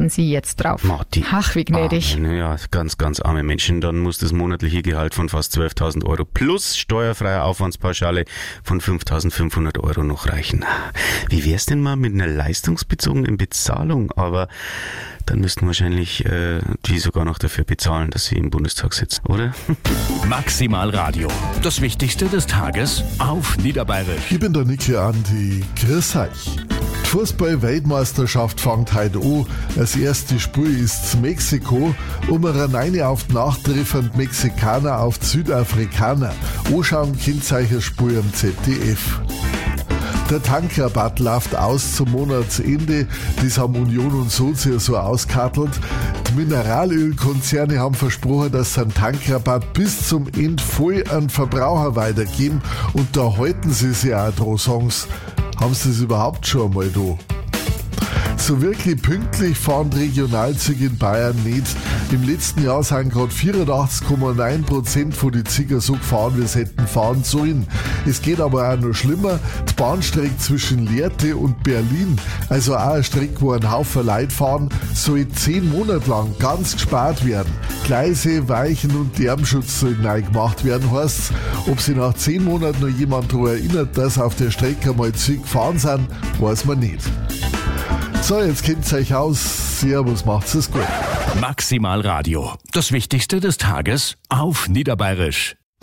warten Sie jetzt drauf. Marti. Ach, wie gnädig. Ja, ganz, ganz arme Menschen. Dann muss das monatliche Gehalt von fast 12.000 Euro plus steuerfreie Aufwandspauschale von 5.500 Euro noch reichen. Wie wär's denn mal mit einer leistungsbezogenen Bezahlung? Aber dann müssten wahrscheinlich die sogar noch dafür bezahlen, dass sie im Bundestag sitzen, oder? Maximal Radio. Das Wichtigste des Tages auf Niederbayerisch. Ich bin der Niki Andi. Grüß euch. Die Fußball-Weltmeisterschaft fängt heute an. Das erste Spiel ist zu Mexiko. Eine auf die Nacht treffen die Mexikaner auf die Südafrikaner. Anschauen könnt ihr euch ein Spiel am ZDF. Der Tankrabatt läuft aus zum Monatsende. Das haben Union und Sozio so ausgekartelt. Die Mineralölkonzerne haben versprochen, dass sie einen Tankrabatt bis zum Ende voll an Verbraucher weitergeben. Und da halten sie sich auch dran, sagen sie. Haben sie das überhaupt schon einmal da? So wirklich pünktlich fahren die Regionalzüge in Bayern nicht. Im letzten Jahr sind gerade 84,9% von den Zügen so gefahren, wie sie hätten fahren sollen. Es geht aber auch noch schlimmer. Die Bahnstrecke zwischen Lehrte und Berlin, also auch eine Strecke, wo ein Haufen Leute fahren, soll 10 Monate lang ganz gespart werden. Gleise, Weichen und Lärmschutz sollen neu gemacht werden, heißt's. Ob sich nach 10 Monaten noch jemand daran erinnert, dass auf der Strecke mal Züge gefahren sind, weiß man nicht. So, jetzt kennt's euch aus. Servus, macht's es gut. Maximal Radio. Das Wichtigste des Tages auf Niederbayerisch.